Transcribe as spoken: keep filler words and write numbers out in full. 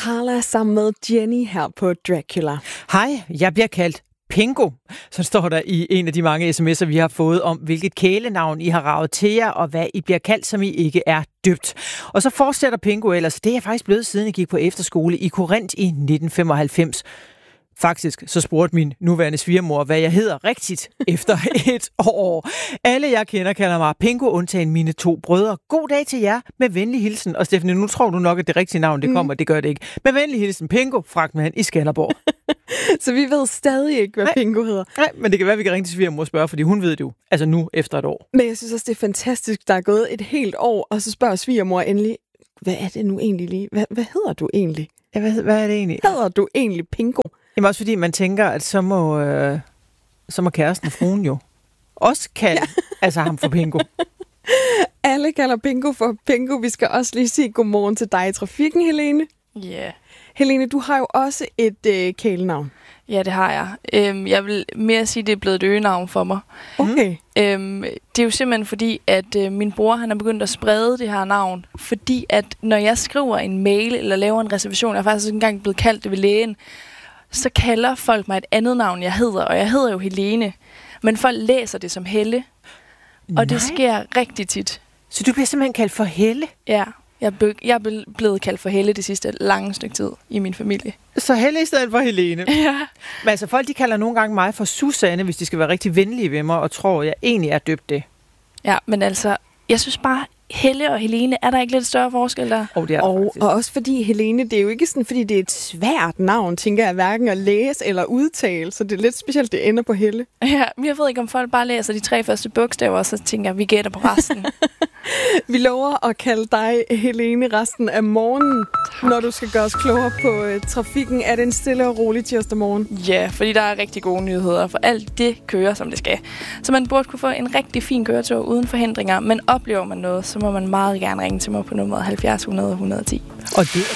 Carla sammen med Jenny her på Dracula. Hej, jeg bliver kaldt Pingo. Så står der i en af de mange sms'er, vi har fået om, hvilket kælenavn I har raget til jer, og hvad I bliver kaldt, som I ikke er døbt. Og så fortsætter Pingo ellers. Det er jeg faktisk blevet, siden jeg gik på efterskole i Korinth i nitten femoghalvfems. Faktisk så spurgte min nuværende svigermor, hvad jeg hedder rigtigt efter et år. Alle jeg kender kalder mig Pingo, undtagen mine to brødre. God dag til jer, med venlig hilsen. Og Stephanie, nu tror du nok, at det rigtige navn det kommer, mm. det gør det ikke. Med venlig hilsen, Pingo, fragtmand i Skanderborg. Så vi ved stadig ikke, hvad Nej. Pingo hedder. Nej, men det kan være, at vi kan ringe til svigermor og spørge, fordi hun ved det jo. Altså nu, efter et år. Men jeg synes også, det er fantastisk, der er gået et helt år, og så spørger svigermor endelig, hvad er det nu egentlig lige? Hvad, hvad hedder du egentlig? Ja, hvad, hvad er det egentlig? Hedder du egentlig Pingo? Jamen også fordi man tænker, at så må, øh, så må kæresten og fruen jo også kalde ja. altså ham for Pingo. Alle kalder Pingo for Pingo. Vi skal også lige sige godmorgen til dig i trafikken, Helene. Ja. Yeah. Helene, du har jo også et øh, kælenavn. Ja, det har jeg. Øhm, jeg vil mere sige, at det er blevet et øgenavn for mig. Okay. Øhm, det er jo simpelthen fordi, at øh, min bror han er begyndt at sprede det her navn. Fordi at når jeg skriver en mail eller laver en reservation, jeg er faktisk engang blevet kaldt det ved lægen, så kalder folk mig et andet navn, jeg hedder, og jeg hedder jo Helene. Men folk læser det som Helle, Nej. og det sker rigtig tit. Så du bliver simpelthen kaldt for Helle? Ja, jeg er, jeg er blevet kaldt for Helle det sidste lange stykke tid i min familie. Så Helle i stedet for Helene? Ja. Men altså, folk de kalder nogle gange mig for Susanne, hvis de skal være rigtig venlige ved mig, og tror, jeg egentlig er døbt det. Ja, men altså, jeg synes bare, Helle og Helene, er der ikke lidt større forskel der? Oh, det er og, og også fordi Helene, det er jo ikke sådan, fordi det er et svært navn, tænker jeg, hverken at læse eller udtale, så det er lidt specielt, det ender på Helle. Ja, jeg ved ikke, om folk bare læser de tre første bogstaver, og så tænker jeg, vi gætter på resten. Vi lover at kalde dig Helene resten af morgenen, tak. Når du skal gøre os klogere på uh, trafikken. Er det en stille og rolig tirsdag morgen? Ja, fordi der er rigtig gode nyheder, for alt det kører, som det skal. Så man burde kunne få en rigtig fin køretur uden forhindringer, men oplever man noget, så må man meget gerne ringe til mig på nummeret halvfjerds hundrede et hundrede og ti. Og det